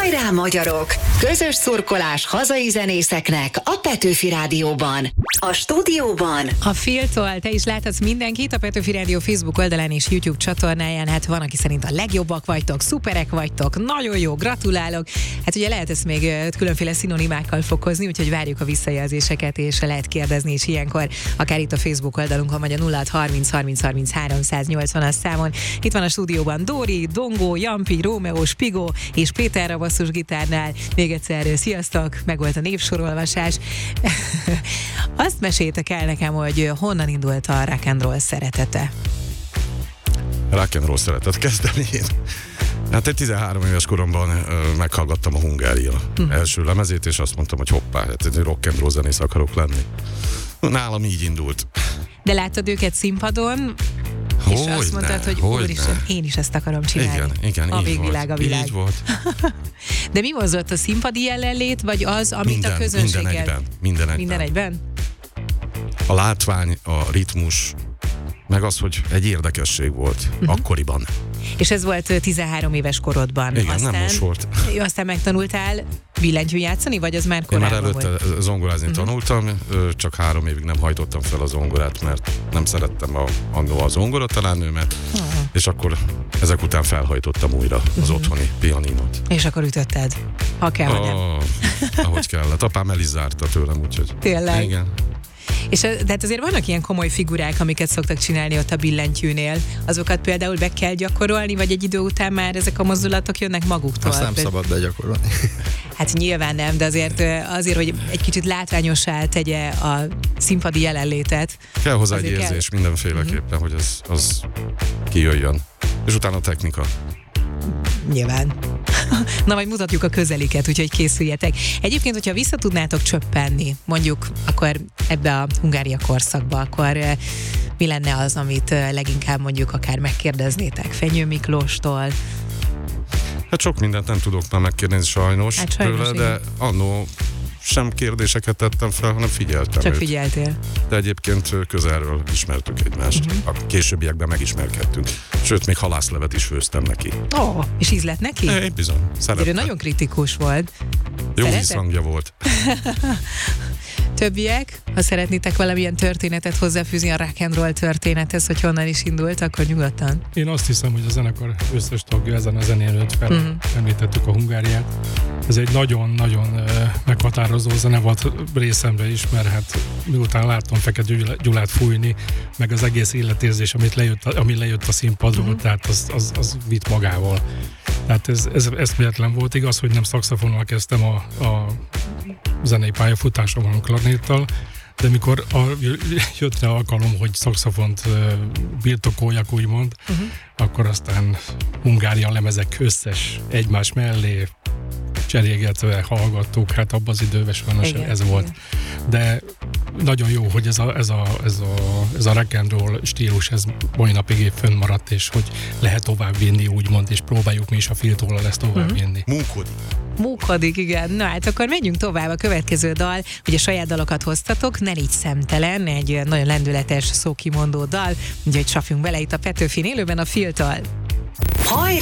Hajrá magyarok! Közös szurkolás hazai zenészeknek a Petőfi Rádióban. A stúdióban a Philtól te is láthatsz mindenkit a Petőfi Rádió Facebook oldalán és YouTube csatornáján. Hát van, aki szerint a legjobbak vagytok, szuperek vagytok, nagyon jó, gratulálok. Hát ugye lehet ezt még különféle szinonimákkal fokozni, úgyhogy várjuk a visszajelzéseket, és lehet kérdezni is ilyenkor, akár itt a Facebook oldalunkon, vagy a 0630 30 30 380-as számon. Itt van a stúdióban Dóri, Dongó, Jampi, Rómeó, Spigó és Péter a basszusgitárnál. Még egyszer sziasztok, meg volt a névsorolvasás. Azt meséltek el nekem, hogy honnan indult a rock and roll szeretete? Rock and roll szeretet kezdeni én. Hát egy 13 éves koromban meghallgattam a Hungária első lemezét, és azt mondtam, hogy hoppá, hát egy rock and roll zenész akarok lenni. Nálam így indult. De láttad őket színpadon, és azt mondtad, hogy úristen, én is ezt akarom csinálni. Igen, a végvilág, a világ. Így volt. De mi mozdult, a színpadi jelenlét, vagy az, amit minden, a közönséggel? Minden egyben. A látvány, a ritmus, meg az, hogy egy érdekesség volt akkoriban. És ez volt 13 éves korodban. Igen, aztán, nem most volt. Aztán megtanultál billentyű játszani, vagy az már korábban volt? Én már előtte zongorázni tanultam, csak 3 évig nem hajtottam fel a zongorát, mert nem szerettem annó a zongoratanárnőmet, és akkor ezek után felhajtottam újra az otthoni pianinót. És akkor ütötted, ha kell, ha nem. Ahogy kellett. Apám el is zárta tőlem, úgyhogy... Tényleg? Igen. És de hát azért vannak ilyen komoly figurák, amiket szoktak csinálni ott a billentyűnél. Azokat például be kell gyakorolni, vagy egy idő után már ezek a mozdulatok jönnek maguktól? Azt nem szabad begyakorolni. Hát nyilván nem, de azért, hogy egy kicsit látványossá tegye a színpadi jelenlétet. Kell hozzá egy érzés mindenféleképpen, hogy az kijöjjön. És utána a technika. Nyilván. Na, majd mutatjuk a közeliket, úgyhogy készüljetek. Egyébként, hogyha vissza tudnátok csöppenni, mondjuk akkor ebbe a Hungária korszakba, akkor mi lenne az, amit leginkább mondjuk akár megkérdeznétek Fenyő Miklóstól? Hát sok mindent nem tudok már megkérdezni sajnos tőle, de annó sem kérdéseket tettem fel, hanem figyeltem. Csak figyeltél. De egyébként közelről ismertük egymást. A későbbiekben megismerkedtünk. Sőt, még halászlevet is főztem neki. És ízlett neki? Bizony, szerette. Ő nagyon kritikus volt. Jó visszhangja volt. Többiek, ha szeretnétek valamilyen történetet hozzáfűzni a rock and roll történethez, hogy honnan is indult, akkor nyugodtan. Én azt hiszem, hogy a zenekar összes tagja ezen a zenén előtt említettük a Hungáriát. Ez egy nagyon-nagyon meghatározó zene volt részemre is, mert hát miután láttam Fekete Gyulát fújni, meg az egész életérzés, ami lejött a színpadról, tehát az vitt magával. Tehát ez eszméletlen volt. Igaz, hogy nem szaxofonnal kezdtem a zenei pályafutásomon a klarnéttal, de mikor jött rá alkalom, hogy szaxofont birtokoljak, úgymond, akkor aztán Hungária lemezek összes egymás mellé cserélgetve hallgattuk, hát abban az időben sajnos ez volt. De nagyon jó, hogy ez a rock and roll stílus, ez mai napig fönnmaradt, és hogy lehet tovább vinni, úgymond, és próbáljuk mi is a Philtól ezt tovább vinni. Múkodik, igen. Na hát akkor menjünk tovább. A következő dal, ugye saját dalokat hoztatok, Ne légy szemtelen, egy nagyon lendületes szókimondó dal, úgyhogy csapjunk bele itt a Petőfin élőben a Philtől.